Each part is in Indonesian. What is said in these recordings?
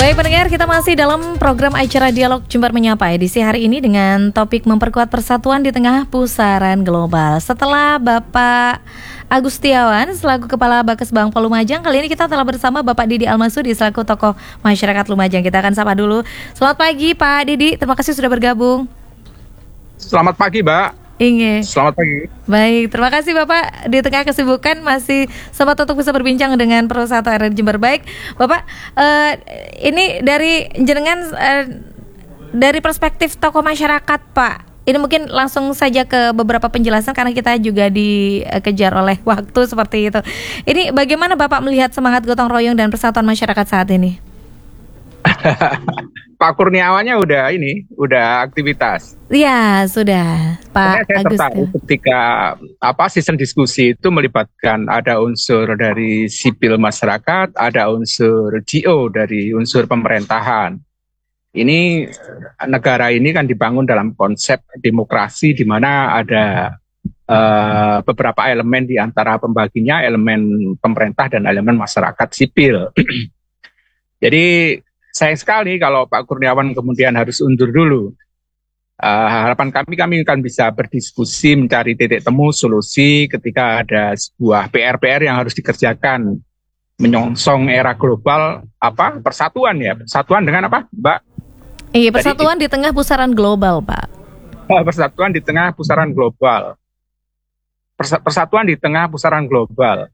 Baik pendengar, kita masih dalam program acara Dialog Jember Menyapa edisi hari ini dengan topik memperkuat persatuan di tengah pusaran global. Setelah Bapak Agustiawan selaku Kepala Bakesbang Lumajang, kali ini kita telah bersama Bapak Didi Almasudi selaku tokoh masyarakat Lumajang. Kita akan sapa dulu. Selamat pagi Pak Didi, terima kasih sudah bergabung. Selamat pagi Mbak. Selamat pagi. Baik, terima kasih Bapak. Di tengah kesibukan masih sempat untuk bisa berbincang dengan perusahaan RRI Jember. Baik, Bapak, ini dari jenengan dari perspektif tokoh masyarakat, Pak. Ini mungkin langsung saja ke beberapa penjelasan karena kita juga dikejar oleh waktu seperti itu. Ini bagaimana Bapak melihat semangat gotong royong dan persatuan masyarakat saat ini? Pak Kurniawannya udah aktivitas. Iya, sudah, Pak saya Agus. tertarik ketika season diskusi itu melibatkan ada unsur dari sipil masyarakat, ada unsur GO dari unsur pemerintahan. Ini negara ini kan dibangun dalam konsep demokrasi di mana ada beberapa elemen di antara pembaginya, elemen pemerintah dan elemen masyarakat sipil. Jadi sayang sekali kalau Pak Kurniawan kemudian harus undur dulu. Harapan kami akan bisa berdiskusi, mencari titik temu, solusi ketika ada sebuah PR yang harus dikerjakan. Menyongsong era global, persatuan ya. Persatuan dengan apa, Mbak? Iya, persatuan di tengah pusaran global, Pak. Persatuan di tengah pusaran global. Persatuan di tengah pusaran global.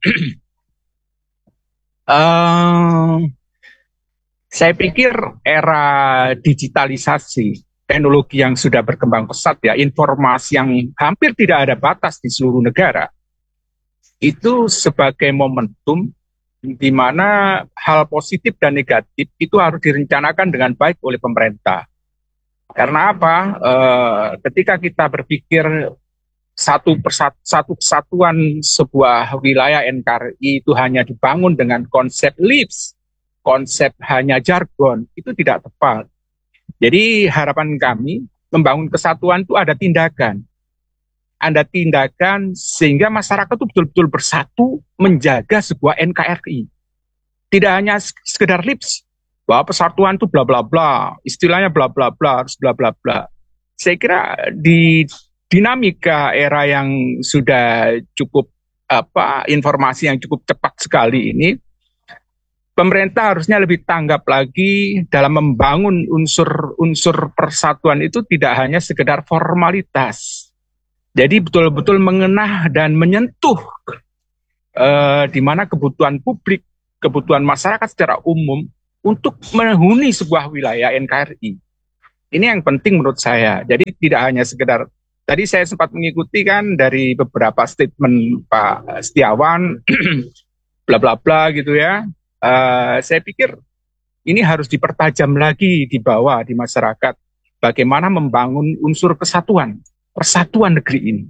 Saya pikir era digitalisasi, teknologi yang sudah berkembang pesat ya, informasi yang hampir tidak ada batas di seluruh negara, itu sebagai momentum di mana hal positif dan negatif itu harus direncanakan dengan baik oleh pemerintah. Karena apa? Ketika kita berpikir satu kesatuan sebuah wilayah NKRI itu hanya dibangun dengan konsep lips, konsep hanya jargon, itu tidak tepat. Jadi harapan kami membangun kesatuan itu ada tindakan. Ada tindakan sehingga masyarakat itu betul-betul bersatu menjaga sebuah NKRI. Tidak hanya sekedar lips, bahwa persatuan itu bla bla bla, istilahnya bla bla bla, harus bla bla bla. Saya kira di dinamika era yang sudah cukup informasi yang cukup cepat sekali ini, pemerintah harusnya lebih tanggap lagi dalam membangun unsur persatuan itu tidak hanya sekedar formalitas. Jadi betul-betul mengenah dan menyentuh di mana kebutuhan publik, kebutuhan masyarakat secara umum untuk menghuni sebuah wilayah NKRI. Ini yang penting menurut saya. Jadi tidak hanya sekedar, tadi saya sempat mengikuti kan dari beberapa statement Pak Setiawan, bla bla bla gitu ya. Saya pikir ini harus dipertajam lagi di bawah, di masyarakat. Bagaimana membangun unsur kesatuan, persatuan negeri ini.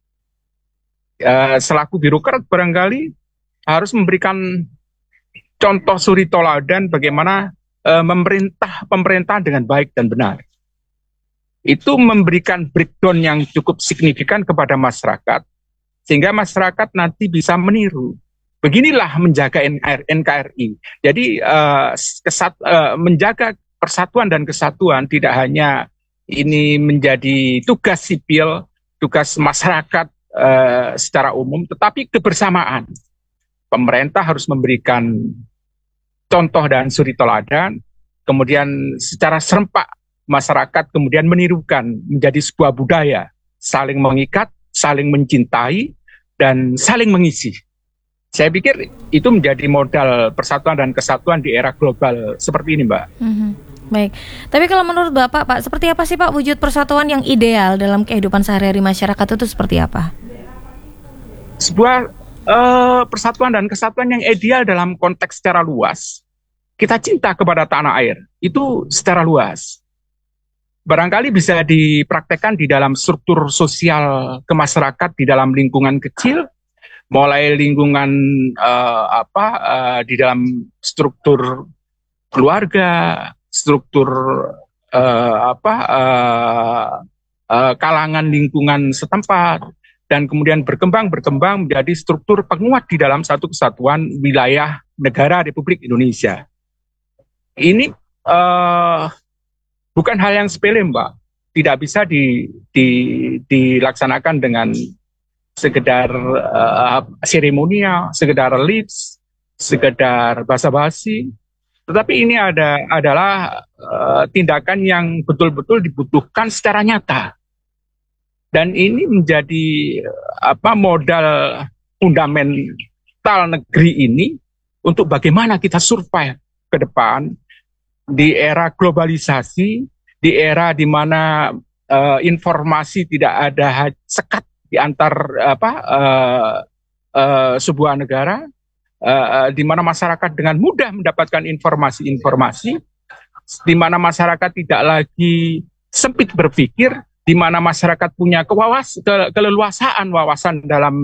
Selaku birokrat barangkali harus memberikan contoh suri toladan bagaimana pemerintahan dengan baik dan benar. Itu memberikan breakdown yang cukup signifikan kepada masyarakat, sehingga masyarakat nanti bisa meniru. Beginilah menjaga NKRI. Jadi menjaga persatuan dan kesatuan tidak hanya ini menjadi tugas sipil, tugas masyarakat secara umum, tetapi kebersamaan. Pemerintah harus memberikan contoh dan suri teladan, kemudian secara serempak masyarakat kemudian menirukan menjadi sebuah budaya, saling mengikat, saling mencintai, dan saling mengisi. Saya pikir itu menjadi modal persatuan dan kesatuan di era global seperti ini, Mbak. Baik, tapi kalau menurut Bapak, Pak, seperti apa sih Pak wujud persatuan yang ideal dalam kehidupan sehari-hari masyarakat itu seperti apa? Sebuah persatuan dan kesatuan yang ideal dalam konteks secara luas, kita cinta kepada tanah air, itu secara luas. Barangkali bisa dipraktekkan di dalam struktur sosial kemasyarakat, di dalam lingkungan kecil, mulai lingkungan di dalam struktur keluarga, struktur kalangan lingkungan setempat, dan kemudian berkembang menjadi struktur penguat di dalam satu kesatuan wilayah negara Republik Indonesia. Ini eh, bukan hal yang sepele, Mbak. Tidak bisa dilaksanakan dengan sekedar seremonial, sekedar lips, sekedar basa-basi. Tetapi ini adalah tindakan yang betul-betul dibutuhkan secara nyata. Dan ini menjadi modal fundamental negeri ini untuk bagaimana kita survive ke depan di era globalisasi, di era di mana informasi tidak ada sekat di antar sebuah negara, di mana masyarakat dengan mudah mendapatkan informasi-informasi, di mana masyarakat tidak lagi sempit berpikir, di mana masyarakat punya keleluasaan wawasan dalam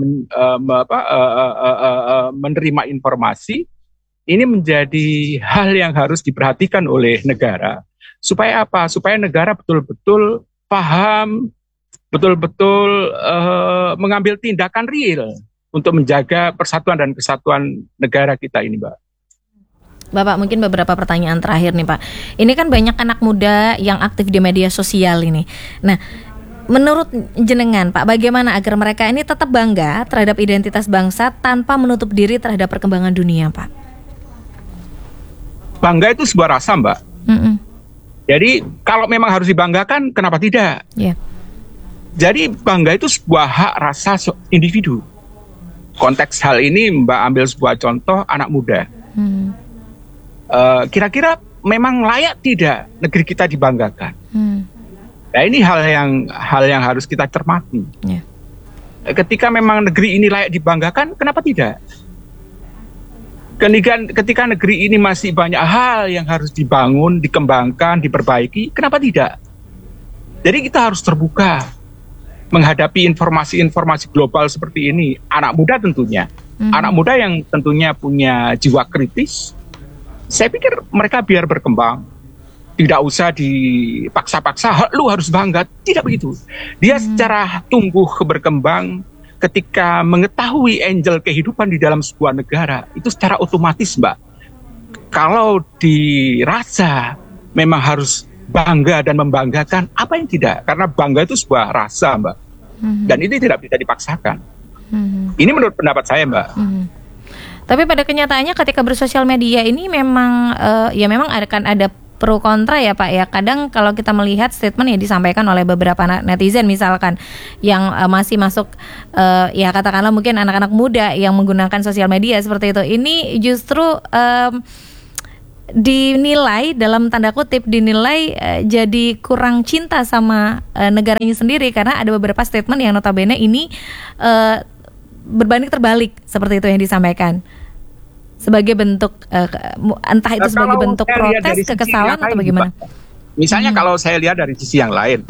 menerima informasi. Ini menjadi hal yang harus diperhatikan oleh negara. Supaya apa? Supaya negara betul-betul paham, betul-betul mengambil tindakan real untuk menjaga persatuan dan kesatuan negara kita ini, Mbak. Bapak, mungkin beberapa pertanyaan terakhir nih, Pak. Ini kan banyak anak muda yang aktif di media sosial ini. Nah, menurut jenengan, Pak, bagaimana agar mereka ini tetap bangga terhadap identitas bangsa tanpa menutup diri terhadap perkembangan dunia, Pak? Bangga itu sebuah rasa, Mbak. Jadi kalau memang harus dibanggakan, kenapa tidak? Yeah. Jadi bangga itu sebuah hak rasa individu. Konteks hal ini Mbak ambil sebuah contoh anak muda. Kira-kira memang layak tidak negeri kita dibanggakan? Nah, ini hal yang harus kita cermati. Yeah. Ketika memang negeri ini layak dibanggakan, kenapa tidak? Ketika negeri ini masih banyak hal yang harus dibangun, dikembangkan, diperbaiki, kenapa tidak? Jadi kita harus terbuka menghadapi informasi-informasi global seperti ini. Anak muda tentunya, anak muda yang tentunya punya jiwa kritis, saya pikir mereka biar berkembang. Tidak usah dipaksa-paksa, lu harus bangga, tidak begitu. Dia secara tumbuh berkembang, ketika mengetahui angel kehidupan di dalam sebuah negara, itu secara otomatis, Mbak, kalau dirasa memang harus bangga dan membanggakan, apa yang tidak? Karena bangga itu sebuah rasa, Mbak, dan ini tidak bisa dipaksakan. Ini menurut pendapat saya, Mbak. Tapi pada kenyataannya ketika bersosial media ini memang memang akan ada pro kontra ya, Pak ya. Kadang kalau kita melihat statement yang disampaikan oleh beberapa netizen misalkan yang masih masuk ya katakanlah mungkin anak-anak muda yang menggunakan sosial media seperti itu, ini justru dinilai dalam tanda kutip jadi kurang cinta sama negaranya sendiri, karena ada beberapa statement yang notabene ini berbanding terbalik seperti itu yang disampaikan. Sebagai bentuk entah itu sebagai bentuk protes, kekesalan atau bagaimana? Misalnya kalau saya lihat dari sisi yang lain,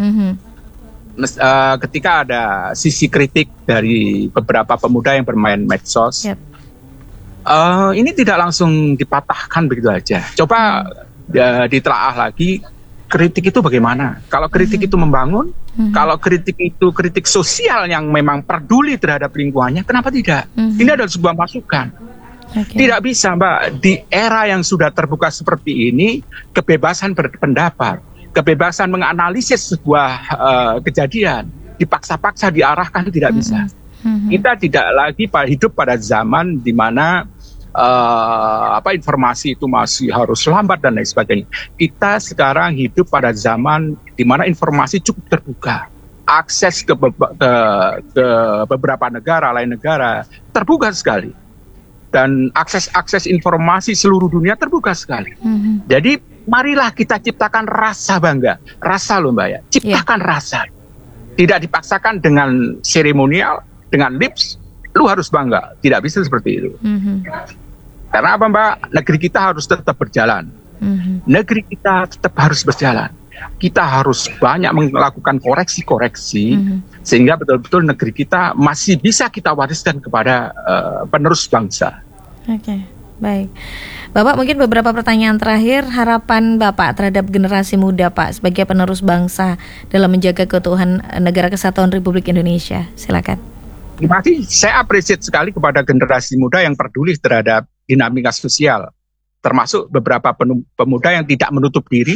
ketika ada sisi kritik dari beberapa pemuda yang bermain medsos, ini tidak langsung dipatahkan begitu aja. Coba ditelaah lagi, kritik itu bagaimana? Kalau kritik itu membangun, kalau kritik itu kritik sosial yang memang peduli terhadap lingkungannya, kenapa tidak? Ini adalah sebuah masukan. Tidak bisa, Mbak, di era yang sudah terbuka seperti ini, kebebasan berpendapat, kebebasan menganalisis sebuah kejadian, dipaksa-paksa diarahkan itu tidak bisa. Kita tidak lagi hidup pada zaman di mana informasi itu masih harus lambat dan lain sebagainya. Kita sekarang hidup pada zaman di mana informasi cukup terbuka. Akses ke beberapa negara, lain negara, terbuka sekali. Dan akses informasi seluruh dunia terbuka sekali. Jadi marilah kita ciptakan rasa bangga. Rasa loh, Mbak ya. Ciptakan rasa. Tidak dipaksakan dengan seremonial, dengan lips, lu harus bangga. Tidak bisa seperti itu. Karena apa, Mbak? Negeri kita harus tetap berjalan. Negeri kita tetap harus berjalan. Kita harus banyak melakukan koreksi-koreksi sehingga betul-betul negeri kita masih bisa kita wariskan kepada penerus bangsa. Oke, baik. Bapak, mungkin beberapa pertanyaan terakhir, harapan Bapak terhadap generasi muda, Pak, sebagai penerus bangsa dalam menjaga keutuhan Negara Kesatuan Republik Indonesia. Silakan. Terima kasih. Saya appreciate sekali kepada generasi muda yang peduli terhadap dinamika sosial. termasuk beberapa pemuda yang tidak menutup diri,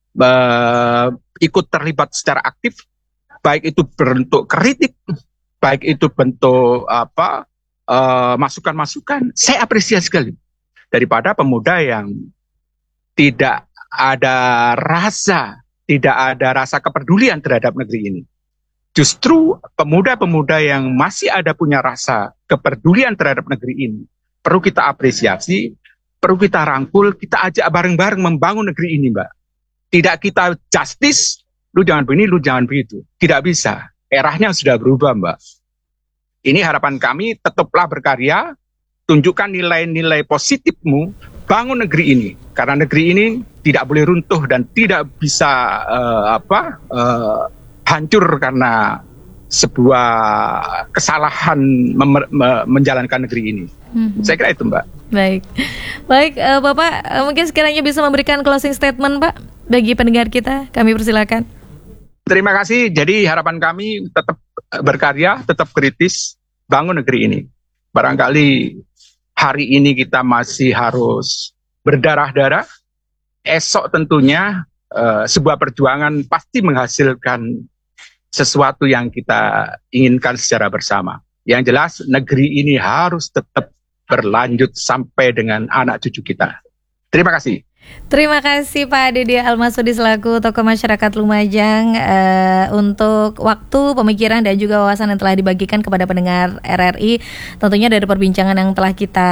ikut terlibat secara aktif, baik itu bentuk kritik, baik itu bentuk masukan-masukan. Saya apresiasi sekali daripada pemuda yang tidak ada rasa kepedulian terhadap negeri ini. Justru pemuda-pemuda yang masih ada punya rasa kepedulian terhadap negeri ini perlu kita apresiasi, perlu kita rangkul, kita ajak bareng-bareng membangun negeri ini, Mbak. Tidak kita justice, lu jangan begini, lu jangan begitu. Tidak bisa. Eranya sudah berubah, Mbak. Ini harapan kami, tetaplah berkarya, tunjukkan nilai-nilai positifmu, bangun negeri ini. Karena negeri ini tidak boleh runtuh dan tidak bisa hancur karena sebuah kesalahan menjalankan negeri ini. Saya kira itu, Mbak. Baik, Bapak mungkin sekiranya bisa memberikan closing statement, Pak, bagi pendengar kita. Kami persilakan. Terima kasih. Jadi harapan kami tetap berkarya, tetap kritis, bangun negeri ini. Barangkali hari ini kita masih harus berdarah-darah. Esok tentunya sebuah perjuangan pasti menghasilkan sesuatu yang kita inginkan secara bersama. Yang jelas negeri ini harus tetap berlanjut sampai dengan anak cucu kita. Terima kasih. Terima kasih Pak Dede Almasudi selaku tokoh masyarakat Lumajang untuk waktu, pemikiran dan juga wawasan yang telah dibagikan kepada pendengar RRI. Tentunya dari perbincangan yang telah kita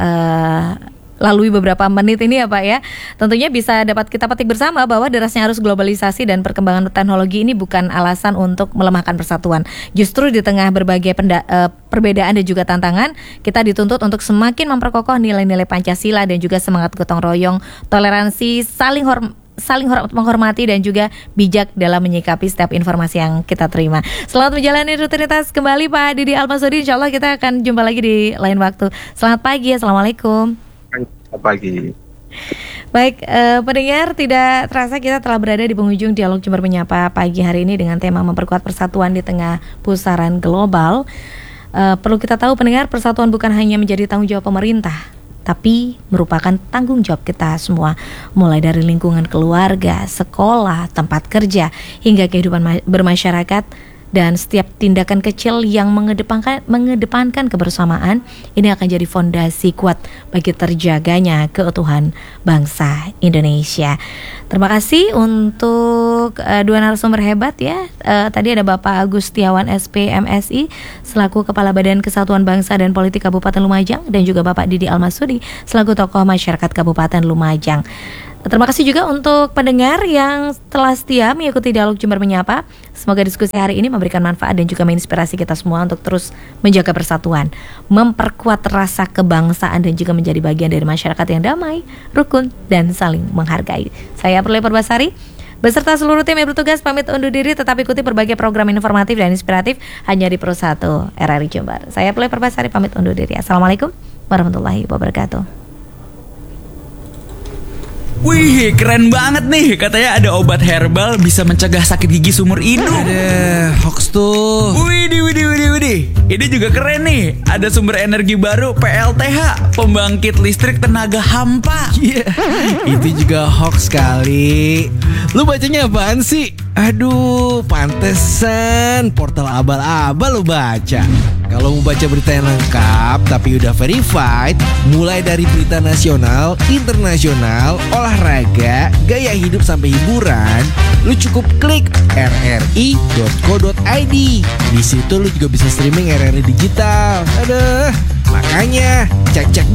lalui beberapa menit ini ya Pak ya, tentunya bisa dapat kita petik bersama bahwa derasnya arus globalisasi dan perkembangan teknologi ini bukan alasan untuk melemahkan persatuan. Justru di tengah berbagai perbedaan dan juga tantangan, kita dituntut untuk semakin memperkokoh nilai-nilai Pancasila dan juga semangat gotong royong, toleransi, saling hormat menghormati dan juga bijak dalam menyikapi setiap informasi yang kita terima. Selamat menjalani rutinitas kembali Pak Dede Almasudi. Insya Allah kita akan jumpa lagi di lain waktu. Selamat pagi, Assalamualaikum. Pagi. Baik, pendengar, tidak terasa kita telah berada di penghujung Dialog Jember Menyapa pagi hari ini dengan tema memperkuat persatuan di tengah pusaran global. Perlu kita tahu pendengar, persatuan bukan hanya menjadi tanggung jawab pemerintah, tapi merupakan tanggung jawab kita semua, mulai dari lingkungan keluarga, sekolah, tempat kerja, hingga kehidupan bermasyarakat. Dan setiap tindakan kecil yang mengedepankan kebersamaan ini akan jadi fondasi kuat bagi terjaganya keutuhan bangsa Indonesia. Terima kasih untuk dua narasumber hebat ya. Tadi ada Bapak Agustiawan SP MSI selaku Kepala Badan Kesatuan Bangsa dan Politik Kabupaten Lumajang, dan juga Bapak Dede Almasudi selaku tokoh masyarakat Kabupaten Lumajang. Terima kasih juga untuk pendengar yang telah setia mengikuti Dialog Jember Menyapa. Semoga diskusi hari ini memberikan manfaat dan juga menginspirasi kita semua untuk terus menjaga persatuan, memperkuat rasa kebangsaan dan juga menjadi bagian dari masyarakat yang damai, rukun, dan saling menghargai. Saya Perlay Perbasari beserta seluruh tim yang bertugas pamit undur diri, tetap ikuti berbagai program informatif dan inspiratif hanya di Pro 1 RRI Jember. Saya Perlay Perbasari pamit undur diri. Assalamualaikum warahmatullahi wabarakatuh. Wih, keren banget nih. Katanya ada obat herbal bisa mencegah sakit gigi seumur hidup. Ada hoax tuh. Widih. Ini juga keren nih. Ada sumber energi baru PLTH, pembangkit listrik tenaga hampa. Iya, itu juga hoax kali. Lu bacanya apaan sih? Aduh, pantesan portal abal-abal lu baca. Kalau mau baca berita yang lengkap tapi udah verified, mulai dari berita nasional, internasional, olahraga, gaya hidup sampai hiburan, lu cukup klik rri.co.id. Di situ lu juga bisa streaming RRI digital. Aduh, makanya cek